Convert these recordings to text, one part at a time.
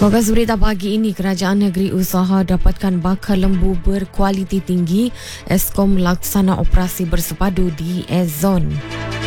Fokus berita pagi ini, Kerajaan Negeri Usaha dapatkan bakal lembu berkualiti tinggi. Eskom laksana operasi bersepadu di S-Zone.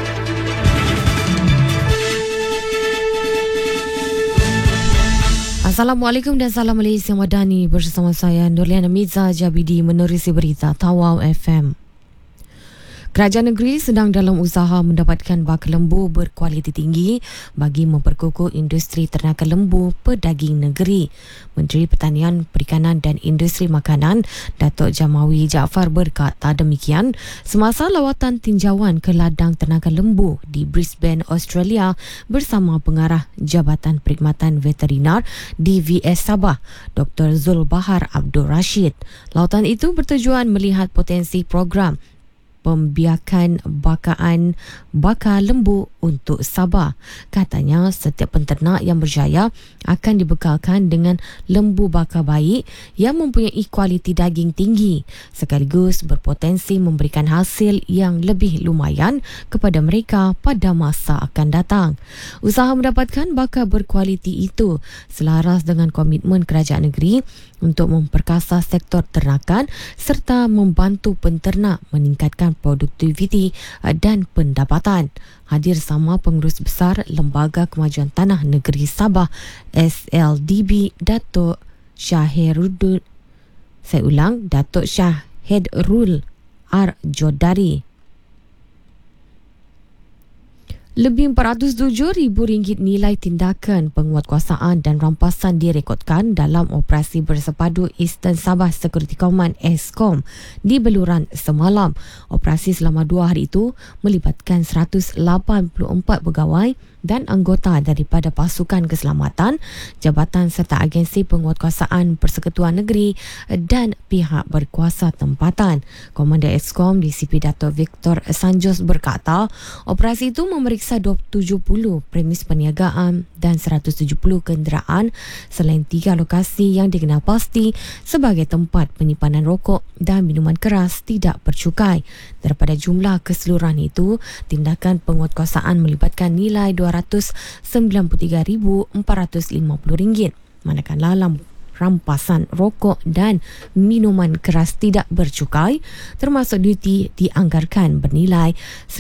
Assalamualaikum dan salam Malaysia Madani. Bersama saya Nurliana Miza Jabidi menerusi berita Tawau FM. Kerajaan negeri sedang dalam usaha mendapatkan bakal lembu berkualiti tinggi bagi memperkukuh industri ternakan lembu pedaging negeri. Menteri Pertanian, Perikanan dan Industri Makanan, Datuk Jamawi Jaafar berkata demikian semasa lawatan tinjauan ke ladang ternakan lembu di Brisbane, Australia bersama pengarah Jabatan Perkhidmatan Veterinar DVS Sabah, Dr. Zulbahar Abdul Rashid. Lawatan itu bertujuan melihat potensi program pembiakan bakar lembu untuk Sabah. Katanya setiap penternak yang berjaya akan dibekalkan dengan lembu bakar baik yang mempunyai kualiti daging tinggi sekaligus berpotensi memberikan hasil yang lebih lumayan kepada mereka pada masa akan datang. Usaha mendapatkan bakar berkualiti itu selaras dengan komitmen kerajaan negeri untuk memperkasa sektor ternakan serta membantu penternak meningkatkan produktiviti dan pendapatan. Hadir sama Pengurus Besar Lembaga Kemajuan Tanah Negeri Sabah SLDB, Datuk Syahirul Datuk Syahirul R. Jodari. Lebih RM407,000 nilai tindakan penguatkuasaan dan rampasan direkodkan dalam operasi bersepadu Eastern Sabah Security Command Eskom di Beluran semalam. Operasi selama 2 hari itu melibatkan 184 pegawai dan anggota daripada pasukan keselamatan, jabatan serta agensi penguatkuasaan Persekutuan Negeri dan pihak berkuasa tempatan. Komander Eskom DCP Dato' Victor Sanjos berkata, operasi itu memeriksa 70 premis perniagaan dan 170 kenderaan selain 3 lokasi yang dikenal pasti sebagai tempat penyimpanan rokok dan minuman keras tidak bercukai. Daripada jumlah keseluruhan itu, tindakan penguatkuasaan melibatkan nilai RM293,450, manakala rampasan rokok dan minuman keras tidak bercukai termasuk duty dianggarkan bernilai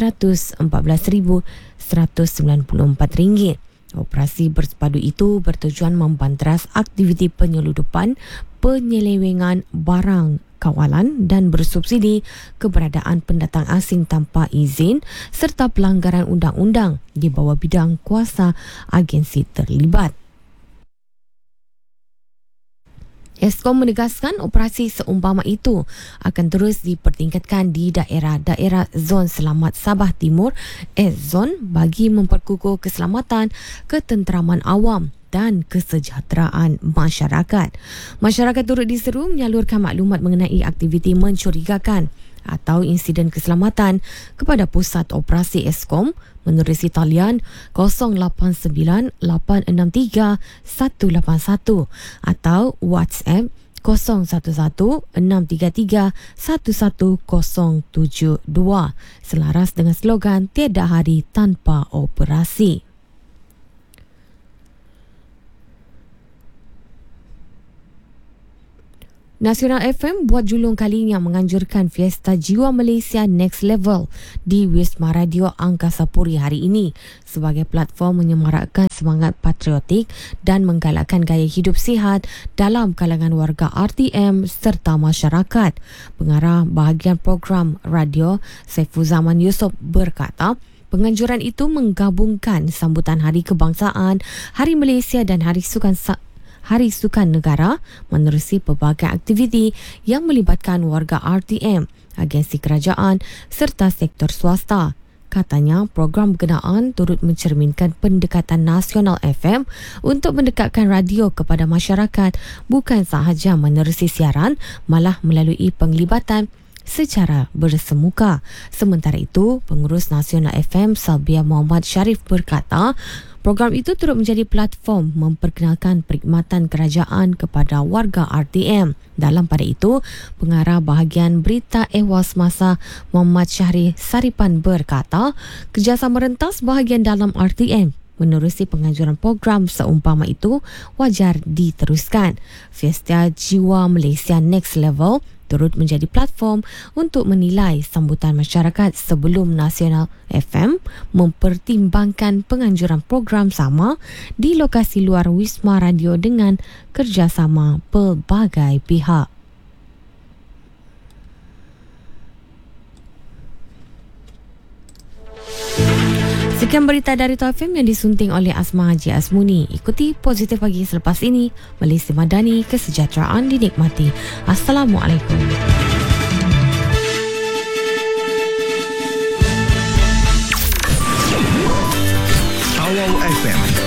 RM114,194. Operasi bersepadu itu bertujuan membanteras aktiviti penyeludupan, penyelewengan barang kawalan dan bersubsidi, keberadaan pendatang asing tanpa izin serta pelanggaran undang-undang di bawah bidang kuasa agensi terlibat. Eskom menegaskan operasi seumpama itu akan terus dipertingkatkan di daerah-daerah Zon Selamat Sabah Timur S-Zone bagi memperkukuh keselamatan, ketenteraman awam dan kesejahteraan masyarakat. Masyarakat turut diseru menyalurkan maklumat mengenai aktiviti mencurigakan atau insiden keselamatan kepada Pusat Operasi Eskom menerusi talian 089-863-181 atau WhatsApp 011-633-11072 selaras dengan slogan tiada hari tanpa operasi. Nasional FM buat julung kalinya menganjurkan Fiesta Jiwa Malaysia Next Level di Wisma Radio Angkasa Puri hari ini sebagai platform menyemarakkan semangat patriotik dan menggalakkan gaya hidup sihat dalam kalangan warga RTM serta masyarakat. Pengarah bahagian program radio Saifuzaman Yusof berkata, penganjuran itu menggabungkan sambutan Hari Kebangsaan, Hari Malaysia dan Hari Sukan Negara menerusi pelbagai aktiviti yang melibatkan warga RTM, agensi kerajaan serta sektor swasta. Katanya, program berkenaan turut mencerminkan pendekatan Nasional FM untuk mendekatkan radio kepada masyarakat bukan sahaja menerusi siaran, malah melalui penglibatan secara bersemuka. Sementara itu, Pengurus Nasional FM Salbia Muhammad Sharif berkata, program itu turut menjadi platform memperkenalkan perkhidmatan kerajaan kepada warga RTM. Dalam pada itu, pengarah bahagian berita ehwal semasa Muhammad Syahri Saripan berkata, kerjasama rentas bahagian dalam RTM menerusi penganjuran program seumpama itu wajar diteruskan. Fiesta Jiwa Malaysia Next Level turut menjadi platform untuk menilai sambutan masyarakat sebelum Nasional FM mempertimbangkan penganjuran program sama di lokasi luar Wisma Radio dengan kerjasama pelbagai pihak. Sekian berita dari Top FM yang disunting oleh Asma Haji Asmuni. Ikuti Positif Pagi selepas ini. Malaysia Madani, kesejahteraan dinikmati. Assalamualaikum.